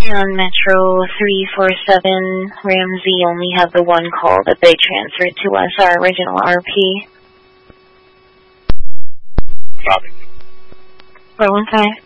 On Metro 347, Ramsey only had the one call that they transferred to us, our original RP. Copy. 415.